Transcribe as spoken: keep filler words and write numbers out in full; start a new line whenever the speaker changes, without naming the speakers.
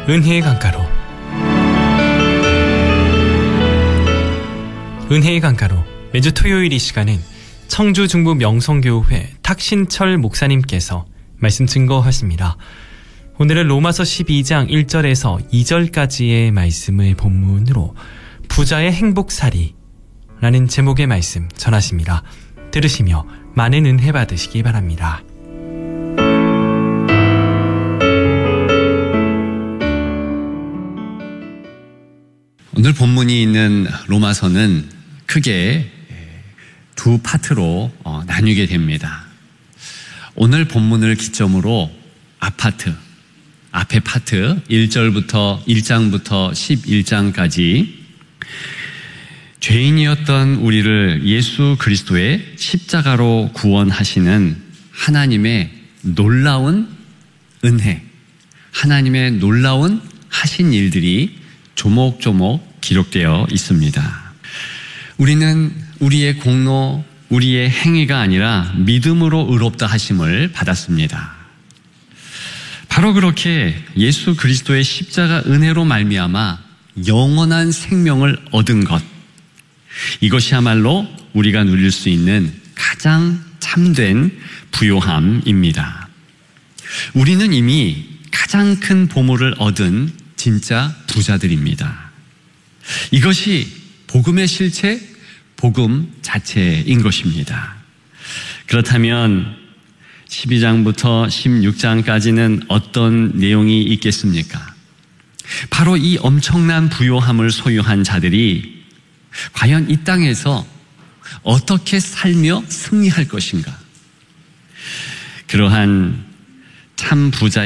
은혜의 강가로 은혜의 강가로 매주 토요일 이 시간은 청주 중부 명성교회 탁신철 목사님께서 말씀 증거하십니다. 오늘은 로마서 십이 장 일 절에서 이 절까지의 말씀을 본문으로 부자의 행복살이라는 제목의 말씀 전하십니다. 들으시며 많은 은혜 받으시기 바랍니다.
오늘 본문이 있는 로마서는 크게 두 파트로 나뉘게 됩니다. 오늘 본문을 기점으로 아파트, 앞에 파트 일 절부터 일 장부터 십일 장까지 죄인이었던 우리를 예수 그리스도의 십자가로 구원하시는 하나님의 놀라운 은혜, 하나님의 놀라운 하신 일들이 조목조목 기록되어 있습니다. 우리는 우리의 공로, 우리의 행위가 아니라 믿음으로 의롭다 하심을 받았습니다. 바로 그렇게 예수 그리스도의 십자가 은혜로 말미암아 영원한 생명을 얻은 것, 이것이야말로 우리가 누릴 수 있는 가장 참된 부요함입니다. 우리는 이미 가장 큰 보물을 얻은 진짜 부자들입니다. 이것이 복음의 실체, 복음 자체인 것입니다. 그렇다면 십이 장부터 십육 장까지는 어떤 내용이 있겠습니까? 바로 이 엄청난 부요함을 소유한 자들이 과연 이 땅에서 어떻게 살며 승리할 것인가? 그러한 참 부자